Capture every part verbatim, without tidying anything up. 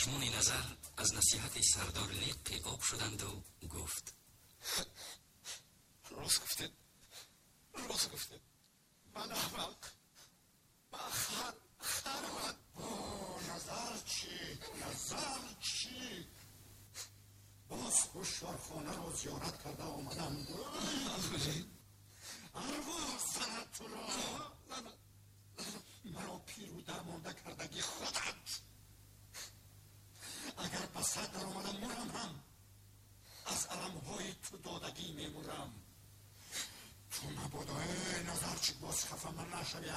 چشمان نظر از نصیحت سردار لیقی آب شدند و گفت راست گفتید، راست گفتید. من احمق، من خر خر من. نظر چی؟ نظر چی؟ باز هوشیارخانه رو زیارت کرده آمدم. ارواح زند تو را. مرا پیرو درمانده کردگی خودت. اگر بسر در آمدم مرم هم از علمهای تو دادگی میمورم. تو نبادا ای نظر چی باز خفه من نشوی.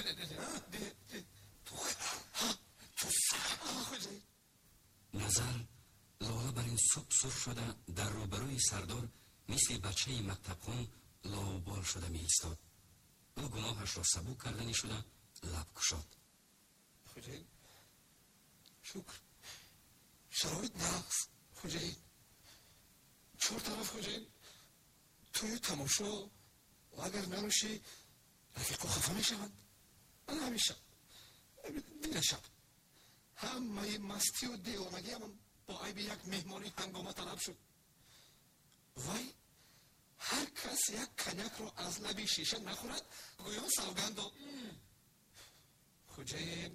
تو خر تو سر. نظر لاله بر این صبح سر شده در روبروی سردار مثل بچه مکتبخون لاوبال شده می ایستاد. او گناهش را سبوک کردنی شده لب گشاد. خوجین شکر شرایط نقص. خوجین چهار طرف خوجین توی تماشا و اگر نروشی رفیقا خفه می شوند. من همیشه دیر شب همه مستی و دیوانگی هم با عیب یک مهمانی هنگامه طلب شد. وای هر کس یک کنیک رو از لبی شیشه نخورد گویا سوگند و خوجین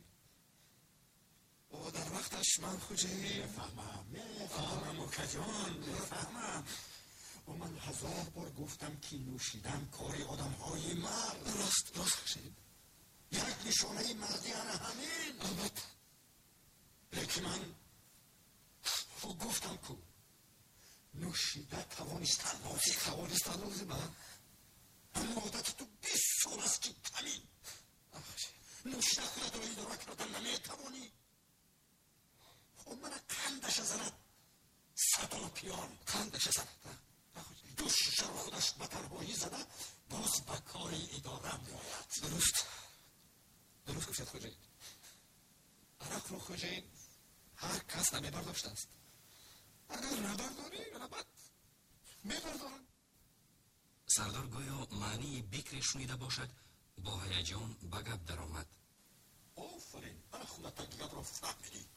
و در وقتش من خوجین میفهمم میفهمم و کجان میفهمم و من هزار بار گفتم که نوشیدن کاری آدم های مرد. راست راست خوجین یک نشانه مردیانه همین. البته لیکن من گفتم کو نوشیده توانستن بازی توانستن روزی من اما عادت تو بیست سال است که کمی نوشیده خودت رو اداره کردن نمیتوانی. خب من قندش زند صدا پیان قندش زند دو شیشه رو خودش به تنهایی زده باز به کاری اداره میآید. درست درست گفتید خوجین. عرق رو خوجین هر کس نمیبرداشته است. اگر نبرداری ربط میبردارم. سردار گویا معنی بکر شنیده باشد با هیجان به گپ درآمد. آفرین من خودت گپ را فهمیدی.